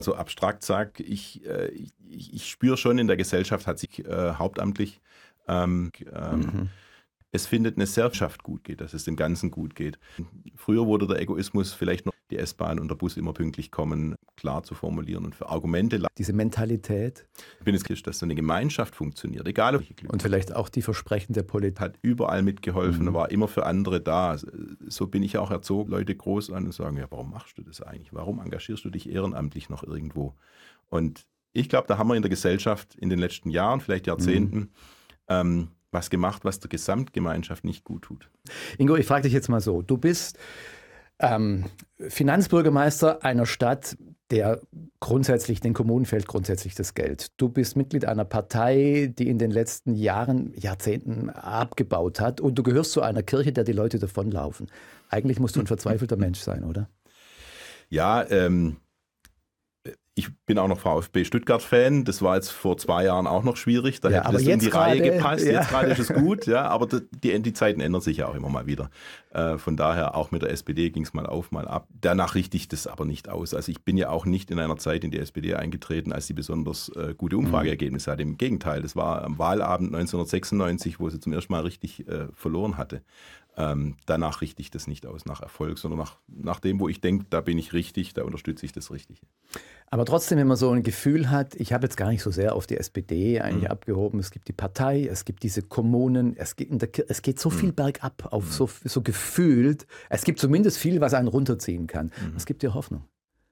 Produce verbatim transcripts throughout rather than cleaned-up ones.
So abstrakt sage, ich, äh, ich, ich spüre schon, in der Gesellschaft hat sich äh, hauptamtlich ähm, ähm, Mhm. es findet eine Gesellschaft gut geht, dass es dem Ganzen gut geht. Früher wurde der Egoismus vielleicht noch die S-Bahn und der Bus immer pünktlich kommen, klar zu formulieren und für Argumente. Diese Mentalität Ich bin jetzt kritisch, dass so eine Gemeinschaft funktioniert, egal welche Glück. und vielleicht auch die Versprechen der Politik. Hat überall mitgeholfen, Mhm. war immer für andere da. So bin ich auch erzogen, Leute groß an und sagen, ja, warum machst du das eigentlich? Warum engagierst du dich ehrenamtlich noch irgendwo? Und ich glaube, da haben wir in der Gesellschaft in den letzten Jahren, vielleicht Jahrzehnten, Mhm. ähm, was gemacht, was der Gesamtgemeinschaft nicht gut tut. Ingo, ich frage dich jetzt mal so. Du bist ähm, Finanzbürgermeister einer Stadt, der grundsätzlich, den Kommunen fehlt grundsätzlich das Geld. Du bist Mitglied einer Partei, die in den letzten Jahren, Jahrzehnten abgebaut hat. Und du gehörst zu einer Kirche, der die Leute davonlaufen. Eigentlich musst du ein verzweifelter Mensch sein, oder? Ja, ähm, ich bin auch noch VfB Stuttgart-Fan. Das war jetzt vor zwei Jahren auch noch schwierig. Da Ja, hätte aber das in jetzt die Reihe gerade, gepasst. ja. Jetzt gerade ist es gut, ja. Aber die, die Zeiten ändern sich ja auch immer mal wieder. Äh, von daher, auch mit der S P D ging es mal auf, mal ab. Danach richte ich das aber nicht aus. Also ich bin ja auch nicht in einer Zeit in die S P D eingetreten, als sie besonders äh, gute Umfrageergebnisse hatte. Im Gegenteil, das war am Wahlabend neunzehnhundertsechsundneunzig, wo sie zum ersten Mal richtig äh, verloren hatte. Ähm, danach richte ich das nicht aus, nach Erfolg, sondern nach, nach dem, wo ich denke, da bin ich richtig, da unterstütze ich das Richtige. Aber trotzdem, wenn man so ein Gefühl hat, ich habe jetzt gar nicht so sehr auf die S P D eigentlich mhm. abgehoben, es gibt die Partei, es gibt diese Kommunen, es geht, in der, es geht so mhm. viel bergab, auf mhm. so, so gefühlt, es gibt zumindest viel, was einen runterziehen kann. Mhm. Was gibt dir Hoffnung?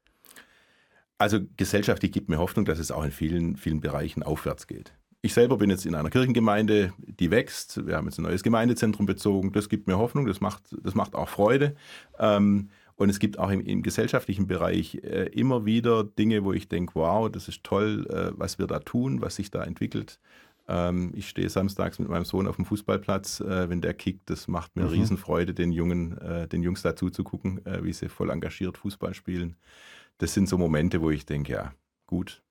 Also gesellschaftlich gibt mir Hoffnung, dass es auch in vielen, vielen Bereichen aufwärts geht. Ich selber bin jetzt in einer Kirchengemeinde, die wächst. Wir haben jetzt ein neues Gemeindezentrum bezogen. Das gibt mir Hoffnung, das macht, das macht auch Freude. Ähm, und es gibt auch im, im gesellschaftlichen Bereich äh, immer wieder Dinge, wo ich denke, wow, das ist toll, äh, was wir da tun, was sich da entwickelt. Ähm, ich stehe samstags mit meinem Sohn auf dem Fußballplatz, äh, wenn der kickt. Das macht mir mhm. Riesenfreude, den Jungen, äh, den Jungs dazu zu gucken, äh, wie sie voll engagiert Fußball spielen. Das sind so Momente, wo ich denke, ja, gut.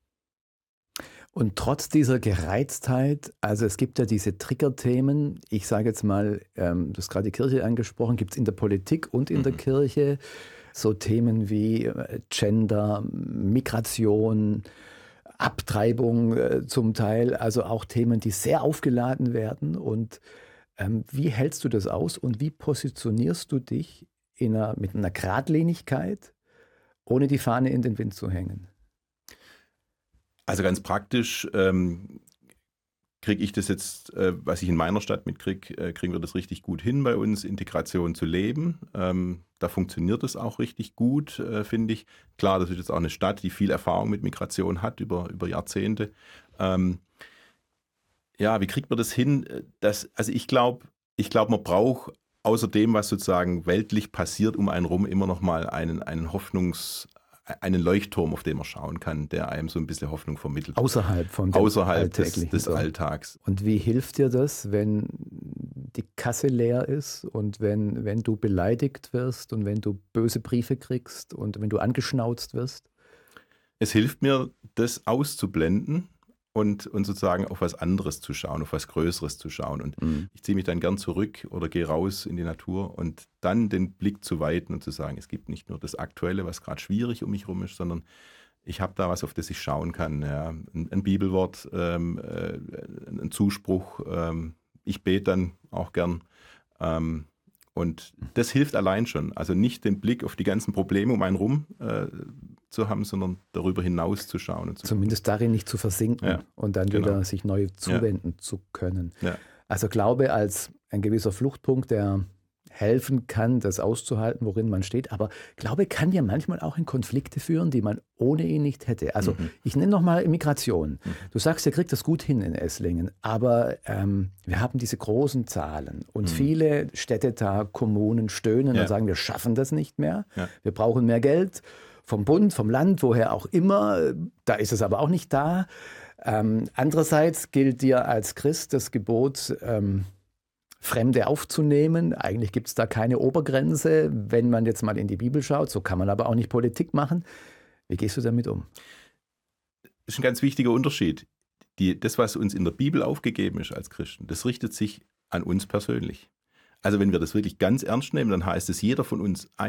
Und trotz dieser Gereiztheit, also es gibt ja diese Triggerthemen, ich sage jetzt mal, ähm, du hast gerade die Kirche angesprochen, gibt es in der Politik und in mhm. der Kirche so Themen wie äh, Gender, Migration, Abtreibung äh, zum Teil, also auch Themen, die sehr aufgeladen werden. Und ähm, wie hältst du das aus und wie positionierst du dich in einer, mit einer Geradlinigkeit, ohne die Fahne in den Wind zu hängen? Also ganz praktisch ähm, kriege ich das jetzt, äh, was ich in meiner Stadt mitkriege, äh, kriegen wir das richtig gut hin bei uns, Integration zu leben. Ähm, da funktioniert es auch richtig gut, äh, finde ich. Klar, das ist jetzt auch eine Stadt, die viel Erfahrung mit Migration hat über, über Jahrzehnte. Ähm, ja, wie kriegt man das hin? Dass, also ich glaube, ich glaube, man braucht außer dem, was sozusagen weltlich passiert um einen rum, immer noch mal einen, einen Hoffnungs- einen Leuchtturm, auf den man schauen kann, der einem so ein bisschen Hoffnung vermittelt. Außerhalb vom Außerhalb des, des Alltags. Und wie hilft dir das, wenn die Kasse leer ist und wenn, wenn du beleidigt wirst und wenn du böse Briefe kriegst und wenn du angeschnauzt wirst? Es hilft mir, das auszublenden und, und sozusagen auf was anderes zu schauen, auf was Größeres zu schauen. Und mhm. ich ziehe mich dann gern zurück oder gehe raus in die Natur und dann den Blick zu weiten und zu sagen, es gibt nicht nur das Aktuelle, was gerade schwierig um mich herum ist, sondern ich habe da was, auf das ich schauen kann. Ja. Ein, ein Bibelwort, ähm, äh, ein Zuspruch. Ähm, ich bete dann auch gern. Ähm, und das hilft allein schon. Also nicht den Blick auf die ganzen Probleme um einen rum äh, zu haben, sondern darüber hinaus zu schauen. Und zu Zumindest gucken. Darin nicht zu versinken ja, und dann genau. wieder sich neu zuwenden ja. zu können. Ja. Also Glaube als ein gewisser Fluchtpunkt, der helfen kann, das auszuhalten, worin man steht. Aber Glaube kann ja manchmal auch in Konflikte führen, die man ohne ihn nicht hätte. Also mhm. ich nenne nochmal Migration. Mhm. Du sagst, ihr kriegt das gut hin in Esslingen, aber ähm, wir haben diese großen Zahlen und mhm. viele Städtetag, Kommunen stöhnen ja. und sagen, wir schaffen das nicht mehr. Ja. Wir brauchen mehr Geld vom Bund, vom Land, woher auch immer. Da ist es aber auch nicht da. Ähm, andererseits gilt dir als Christ das Gebot, ähm, Fremde aufzunehmen. Eigentlich gibt es da keine Obergrenze, wenn man jetzt mal in die Bibel schaut. So kann man aber auch nicht Politik machen. Wie gehst du damit um? Das ist ein ganz wichtiger Unterschied. Die, das, was uns in der Bibel aufgegeben ist als Christen, das richtet sich an uns persönlich. Also wenn wir das wirklich ganz ernst nehmen, dann heißt es, jeder von uns